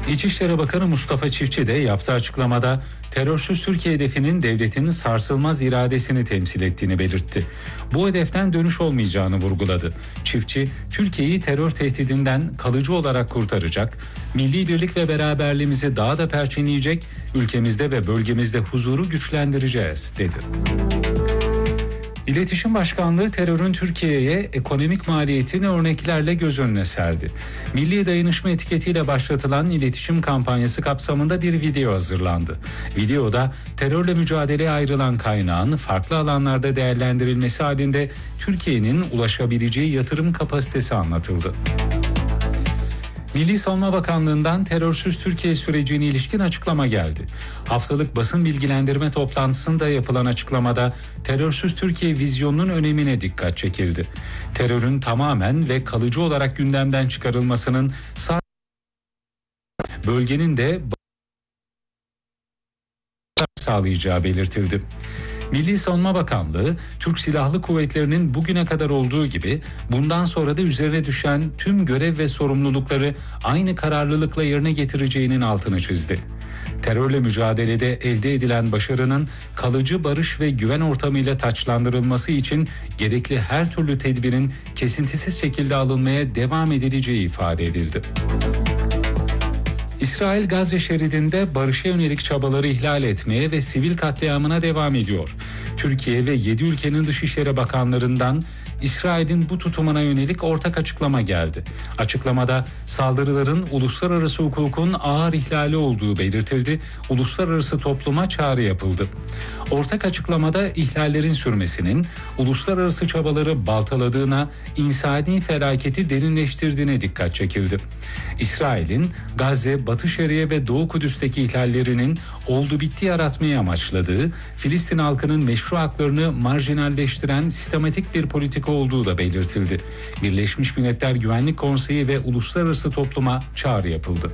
İçişleri Bakanı Mustafa Çiftçi de yaptığı açıklamada terörsüz Türkiye hedefinin devletin sarsılmaz iradesini temsil ettiğini belirtti. Bu hedeften dönüş olmayacağını vurguladı. Çiftçi, Türkiye'yi terör tehdidinden kalıcı olarak kurtaracak, milli birlik ve beraberliğimizi daha da perçinleyecek, ülkemizde ve bölgemizde huzuru güçlendireceğiz, dedi. İletişim Başkanlığı terörün Türkiye'ye ekonomik maliyetini örneklerle göz önüne serdi. Milli Dayanışma etiketiyle başlatılan iletişim kampanyası kapsamında bir video hazırlandı. Videoda terörle mücadeleye ayrılan kaynağın farklı alanlarda değerlendirilmesi halinde Türkiye'nin ulaşabileceği yatırım kapasitesi anlatıldı. Milli Savunma Bakanlığı'ndan terörsüz Türkiye sürecine ilişkin açıklama geldi. Haftalık basın bilgilendirme toplantısında yapılan açıklamada terörsüz Türkiye vizyonunun önemine dikkat çekildi. Terörün tamamen ve kalıcı olarak gündemden çıkarılmasının bölgenin de sağlayacağı belirtildi. Milli Savunma Bakanlığı, Türk Silahlı Kuvvetleri'nin bugüne kadar olduğu gibi bundan sonra da üzerine düşen tüm görev ve sorumlulukları aynı kararlılıkla yerine getireceğinin altını çizdi. Terörle mücadelede elde edilen başarının kalıcı barış ve güven ortamıyla taçlandırılması için gerekli her türlü tedbirin kesintisiz şekilde alınmaya devam edileceği ifade edildi. İsrail Gazze şeridinde barışa yönelik çabaları ihlal etmeye ve sivil katliamına devam ediyor. Türkiye ve 7 ülkenin Dışişleri Bakanlarından İsrail'in bu tutumuna yönelik ortak açıklama geldi. Açıklamada saldırıların uluslararası hukukun ağır ihlali olduğu belirtildi, uluslararası topluma çağrı yapıldı. Ortak açıklamada ihlallerin sürmesinin uluslararası çabaları baltaladığına, insani felaketi derinleştirdiğine dikkat çekildi. İsrail'in Gazze, Batı Şeria ve Doğu Kudüs'teki ihlallerinin oldu bitti yaratmayı amaçladığı, Filistin halkının meşru haklarını marjinalleştiren sistematik bir politika olduğu da belirtildi. Birleşmiş Milletler Güvenlik Konseyi ve uluslararası topluma çağrı yapıldı.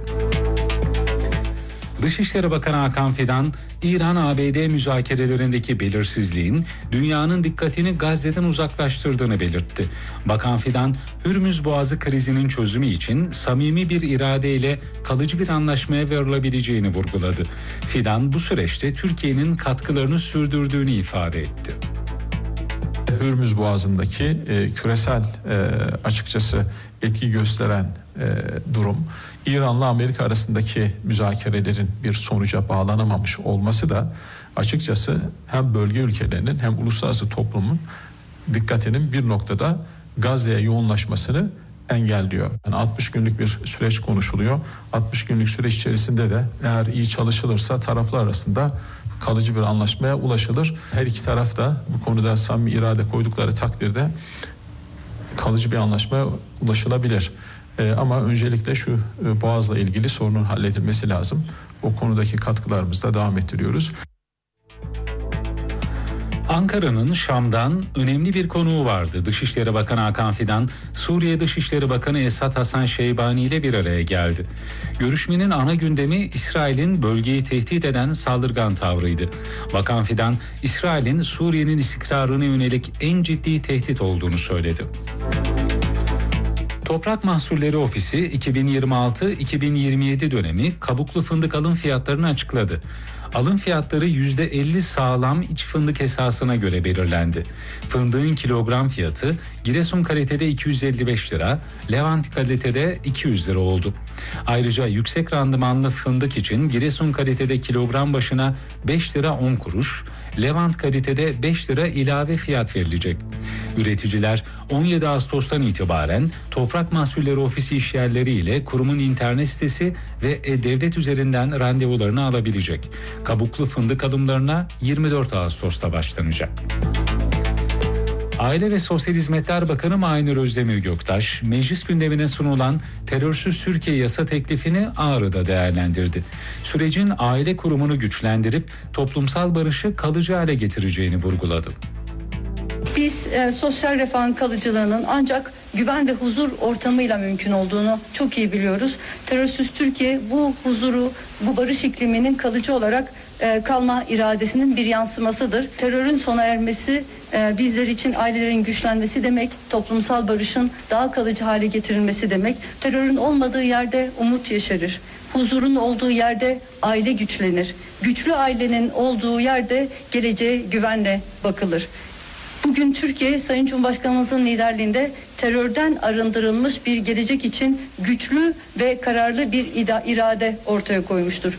Dışişleri Bakanı Hakan Fidan, İran-ABD müzakerelerindeki belirsizliğin dünyanın dikkatini Gazze'den uzaklaştırdığını belirtti. Bakan Fidan, Hürmüz Boğazı krizinin çözümü için samimi bir iradeyle kalıcı bir anlaşmaya varılabileceğini vurguladı. Fidan, bu süreçte Türkiye'nin katkılarını sürdürdüğünü ifade etti. Hürmüz Boğazı'ndaki küresel açıkçası etki gösteren durum, İran'la Amerika arasındaki müzakerelerin bir sonuca bağlanamamış olması da açıkçası hem bölge ülkelerinin hem uluslararası toplumun dikkatinin bir noktada Gazze'ye yoğunlaşmasını engelliyor. Yani 60 günlük bir süreç konuşuluyor. 60 günlük süreç içerisinde de eğer iyi çalışılırsa taraflar arasında kalıcı bir anlaşmaya ulaşılır. Her iki taraf da bu konuda samimi irade koydukları takdirde kalıcı bir anlaşmaya ulaşılabilir. Ama öncelikle şu Boğaz'la ilgili sorunun halledilmesi lazım. O konudaki katkılarımızı da devam ettiriyoruz. Ankara'nın Şam'dan önemli bir konuğu vardı. Dışişleri Bakanı Hakan Fidan, Suriye Dışişleri Bakanı Esad Hasan Şeybani ile bir araya geldi. Görüşmenin ana gündemi İsrail'in bölgeyi tehdit eden saldırgan tavrıydı. Bakan Fidan, İsrail'in Suriye'nin istikrarına yönelik en ciddi tehdit olduğunu söyledi. Toprak Mahsulleri Ofisi 2026-2027 dönemi kabuklu fındık alım fiyatlarını açıkladı. Alım fiyatları %50 sağlam iç fındık esasına göre belirlendi. Fındığın kilogram fiyatı Giresun kalitede 255 lira, Levant kalitede 200 lira oldu. Ayrıca yüksek randımanlı fındık için Giresun kalitede kilogram başına 5 lira 10 kuruş, Levant kalitede 5 lira ilave fiyat verilecek. Üreticiler 17 Ağustos'tan itibaren Toprak Mahsulleri Ofisi işyerleri ile kurumun internet sitesi ve devlet üzerinden randevularını alabilecek. Kabuklu fındık alımlarına 24 Ağustos'ta başlanacak. Aile ve Sosyal Hizmetler Bakanı Mahir Özdemir Göktaş, meclis gündemine sunulan terörsüz Türkiye yasa teklifini Ağrı'da değerlendirdi. Sürecin aile kurumunu güçlendirip toplumsal barışı kalıcı hale getireceğini vurguladı. Biz sosyal refahın kalıcılığının ancak güven ve huzur ortamıyla mümkün olduğunu çok iyi biliyoruz. Terörsüz Türkiye bu huzuru, bu barış ikliminin kalıcı olarak kalma iradesinin bir yansımasıdır. Terörün sona ermesi bizler için ailelerin güçlenmesi demek, toplumsal barışın daha kalıcı hale getirilmesi demek. Terörün olmadığı yerde umut yeşerir. Huzurun olduğu yerde aile güçlenir. Güçlü ailenin olduğu yerde geleceğe güvenle bakılır. Bugün Türkiye, Sayın Cumhurbaşkanımızın liderliğinde terörden arındırılmış bir gelecek için güçlü ve kararlı bir irade ortaya koymuştur.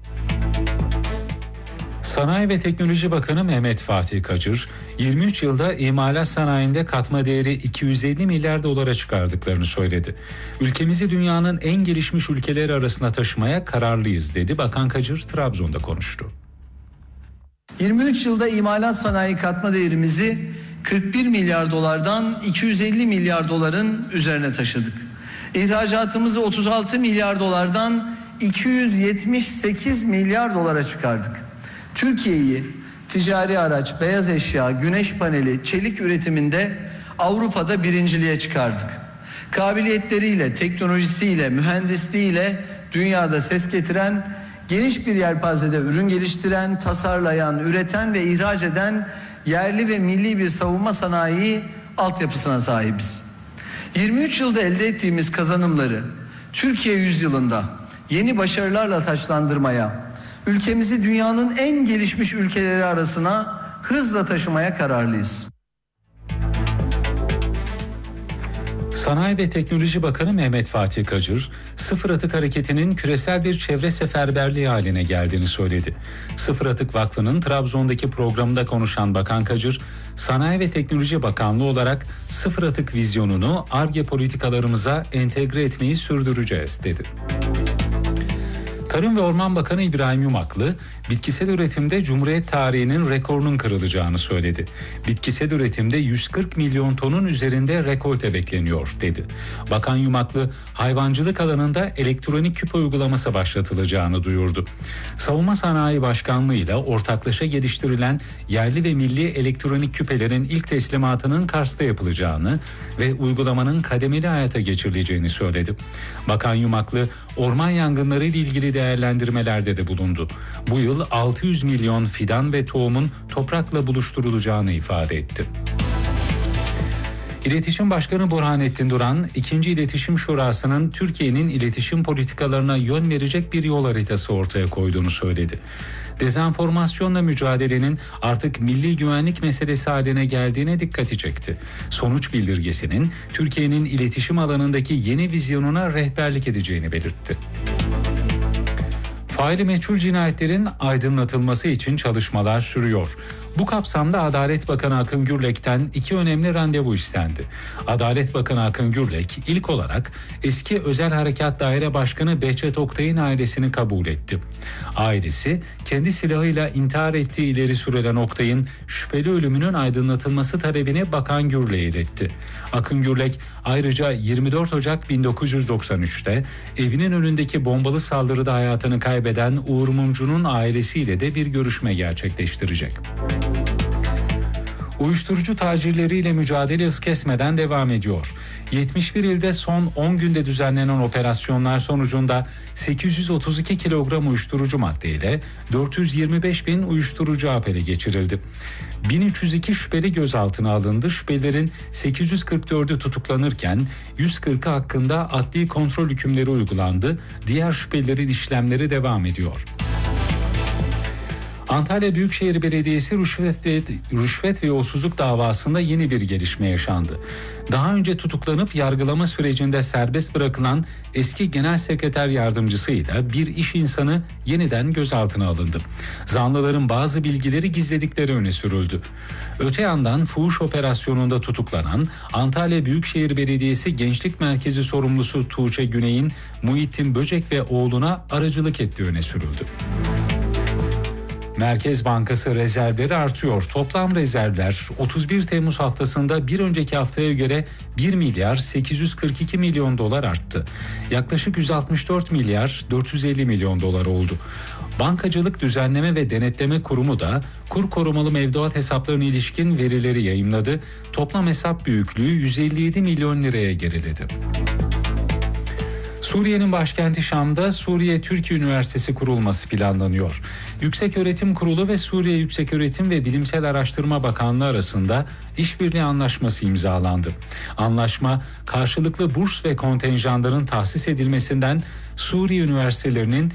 Sanayi ve Teknoloji Bakanı Mehmet Fatih Kacır, 23 yılda imalat sanayinde katma değeri 250 milyar dolara çıkardıklarını söyledi. Ülkemizi dünyanın en gelişmiş ülkeleri arasına taşımaya kararlıyız dedi. Bakan Kacır Trabzon'da konuştu. 23 yılda imalat sanayi katma değerimizi 41 milyar dolardan 250 milyar doların üzerine taşıdık. İhracatımızı 36 milyar dolardan 278 milyar dolara çıkardık. Türkiye'yi ticari araç, beyaz eşya, güneş paneli, çelik üretiminde Avrupa'da birinciliğe çıkardık. Kabiliyetleriyle, teknolojisiyle, mühendisliğiyle dünyada ses getiren, geniş bir yelpazede ürün geliştiren, tasarlayan, üreten ve ihraç eden yerli ve milli bir savunma sanayi altyapısına sahibiz. 23 yılda elde ettiğimiz kazanımları Türkiye yüzyılında yeni başarılarla taçlandırmaya, ülkemizi dünyanın en gelişmiş ülkeleri arasına hızla taşımaya kararlıyız. Sanayi ve Teknoloji Bakanı Mehmet Fatih Kacır, Sıfır Atık Hareketi'nin küresel bir çevre seferberliği haline geldiğini söyledi. Sıfır Atık Vakfı'nın Trabzon'daki programında konuşan Bakan Kacır, Sanayi ve Teknoloji Bakanlığı olarak sıfır atık vizyonunu Ar-Ge politikalarımıza entegre etmeyi sürdüreceğiz dedi. Tarım ve Orman Bakanı İbrahim Yumaklı, bitkisel üretimde Cumhuriyet tarihinin rekorunun kırılacağını söyledi. Bitkisel üretimde 140 milyon tonun üzerinde rekolte bekleniyor dedi. Bakan Yumaklı, hayvancılık alanında elektronik küpe uygulaması başlatılacağını duyurdu. Savunma Sanayi Başkanlığı ile ortaklaşa geliştirilen yerli ve milli elektronik küpelerin ilk teslimatının Kars'ta yapılacağını ve uygulamanın kademeli hayata geçirileceğini söyledi. Bakan Yumaklı, orman yangınları ile ilgili değerlendirmelerde de bulundu. Bu yıl 600 milyon fidan ve tohumun toprakla buluşturulacağını ifade etti. İletişim Başkanı Burhanettin Duran, 2. İletişim Şurası'nın Türkiye'nin iletişim politikalarına yön verecek bir yol haritası ortaya koyduğunu söyledi. Dezenformasyonla mücadelenin artık milli güvenlik meselesi haline geldiğine dikkati çekti. Sonuç bildirgesinin Türkiye'nin iletişim alanındaki yeni vizyonuna rehberlik edeceğini belirtti. Faili meçhul cinayetlerin aydınlatılması için çalışmalar sürüyor. Bu kapsamda Adalet Bakanı Akın Gürlek'ten 2 önemli randevu istendi. Adalet Bakanı Akın Gürlek ilk olarak eski Özel Harekat Daire Başkanı Behçet Oktay'ın ailesini kabul etti. Ailesi kendi silahıyla intihar ettiği ileri sürülen Oktay'ın şüpheli ölümünün aydınlatılması talebini Bakan Gürlek'e iletti. Akın Gürlek ayrıca 24 Ocak 1993'te evinin önündeki bombalı saldırıda hayatını kaybeden Uğur Mumcu'nun ailesiyle de bir görüşme gerçekleştirecek. Uyuşturucu tacirleriyle mücadele hız kesmeden devam ediyor. 71 ilde son 10 günde düzenlenen operasyonlar sonucunda 832 kilogram uyuşturucu maddeyle 425 bin uyuşturucu hap ele geçirildi. 1302 şüpheli gözaltına alındı. Şüphelilerin 844'ü tutuklanırken 140'ı hakkında adli kontrol hükümleri uygulandı. Diğer şüphelilerin işlemleri devam ediyor. Antalya Büyükşehir Belediyesi rüşvet ve yolsuzluk davasında yeni bir gelişme yaşandı. Daha önce tutuklanıp yargılama sürecinde serbest bırakılan eski genel sekreter yardımcısıyla bir iş insanı yeniden gözaltına alındı. Zanlıların bazı bilgileri gizledikleri öne sürüldü. Öte yandan fuhuş operasyonunda tutuklanan Antalya Büyükşehir Belediyesi Gençlik Merkezi sorumlusu Tuğçe Güney'in Muhittin Böcek ve oğluna aracılık ettiği öne sürüldü. Merkez Bankası rezervleri artıyor. Toplam rezervler 31 Temmuz haftasında bir önceki haftaya göre 1 milyar 842 milyon dolar arttı. Yaklaşık 164 milyar 450 milyon dolar oldu. Bankacılık Düzenleme ve Denetleme Kurumu da kur korumalı mevduat hesaplarına ilişkin verileri yayımladı. Toplam hesap büyüklüğü 157 milyon liraya geriledi. Suriye'nin başkenti Şam'da Suriye-Türkiye Üniversitesi kurulması planlanıyor. Yükseköğretim Kurulu ve Suriye Yükseköğretim ve Bilimsel Araştırma Bakanlığı arasında işbirliği anlaşması imzalandı. Anlaşma, karşılıklı burs ve kontenjanların tahsis edilmesinden Suriye üniversitelerinin